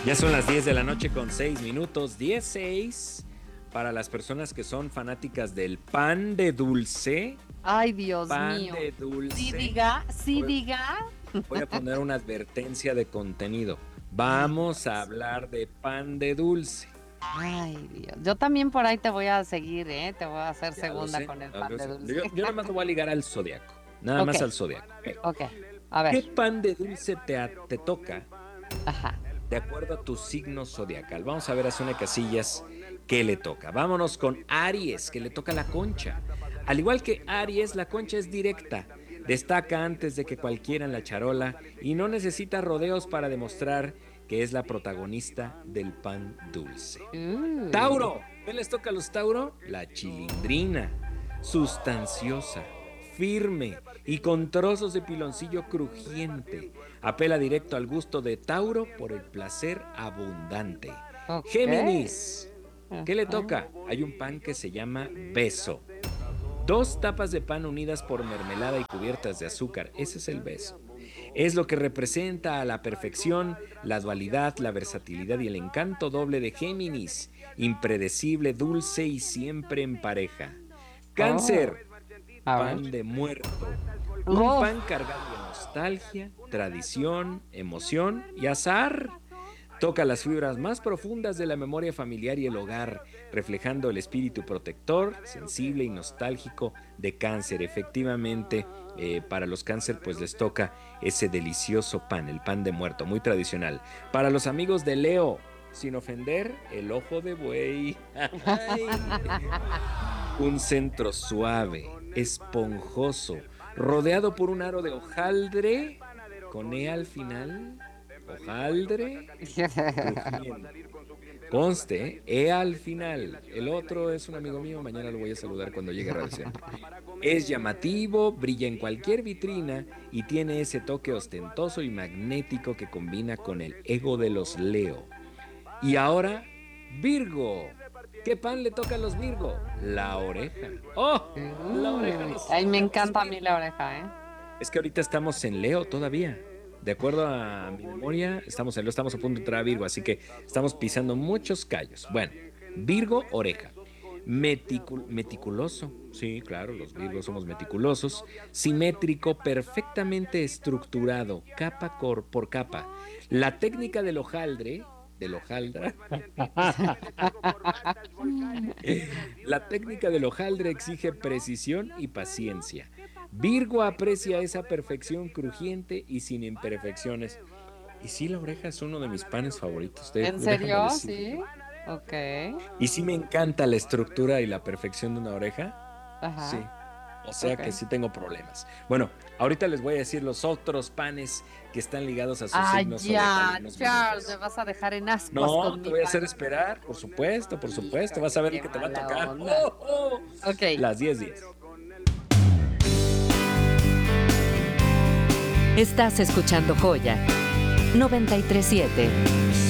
Ya son las 10 de la noche con 6 minutos, 10:06. Para las personas que son fanáticas del pan de dulce. Ay, Dios Pan mío. de dulce. Sí diga. Voy a poner una advertencia de contenido. Vamos a hablar de pan de dulce. Ay, Dios. Yo también por ahí te voy a seguir, ¿eh? Te voy a hacer Ya lo segunda sé, con el ya pan lo de sé. dulce. Yo nada más lo voy a ligar al zodiaco. Nada Ok. más al zodiaco. Ok, a ¿Qué ver. pan de dulce te toca Ajá. de acuerdo a tu signo zodiacal? Vamos a ver a Sonia Casillas qué le toca. Vámonos con Aries, que le toca la concha. Al igual que Aries, la concha es directa. Destaca antes de que cualquiera en la charola y no necesita rodeos para demostrar que es la protagonista del pan dulce. Tauro, ¿qué les toca a los Tauro? La chilindrina, sustanciosa, firme y con trozos de piloncillo crujiente. Apela directo al gusto de Tauro por el placer abundante. Ok. Géminis, ¿qué le Ajá. toca? Hay un pan que se llama beso. Dos tapas de pan unidas por mermelada y cubiertas de azúcar. Ese es el beso. Es lo que representa a la perfección, la dualidad, la versatilidad y el encanto doble de Géminis. Impredecible, dulce y siempre en pareja. Oh, Cáncer, a ver. pan de muerto. Un Uf. pan cargado de nostalgia, tradición, emoción y azar. Toca las fibras más profundas de la memoria familiar y el hogar, reflejando el espíritu protector, sensible y nostálgico de Cáncer. Efectivamente, para los Cáncer pues les toca ese delicioso pan, el pan de muerto, muy tradicional. Para los amigos de Leo, sin ofender, el ojo de buey. Un centro suave, esponjoso, rodeado por un aro de hojaldre, con E al final, hojaldre, crujiente. Conste, E al final. El otro es un amigo mío, mañana lo voy a saludar cuando llegue a Radio Centro. Es llamativo, brilla en cualquier vitrina y tiene ese toque ostentoso y magnético que combina con el ego de los Leo. Y ahora, Virgo. ¿Qué pan le toca a los Virgo? La oreja. ¡Oh! La oreja no Ay, me sabe encanta a respeto. mí la oreja, ¿eh? Es que ahorita estamos en Leo todavía. De acuerdo a mi memoria, estamos en Leo, estamos a punto de entrar a Virgo, así que estamos pisando muchos callos. Bueno, Virgo, oreja. Meticuloso, sí, claro, los Virgos somos meticulosos. Simétrico, perfectamente estructurado, capa por capa. La técnica del hojaldra, la técnica del hojaldre exige precisión y paciencia. Virgo aprecia esa perfección crujiente y sin imperfecciones. Y sí, la oreja es uno de mis panes favoritos, ¿En déjame serio? decir. Sí. Ok. Y sí me encanta la estructura y la perfección de una oreja. Sí. Ajá. O sea Ok. que sí tengo problemas. Bueno, ahorita les voy a decir los otros panes que están ligados a su Ah, signo zodiacal ya, en unos Charles, minutos. me vas a dejar en ascuas No, con te mi voy a pan. hacer esperar, por supuesto, por supuesto. Vas a Híjole, ver lo qué que te va a mala tocar. onda. ¡Oh, oh! Ok. Las 10:10. Estás escuchando Joya 937.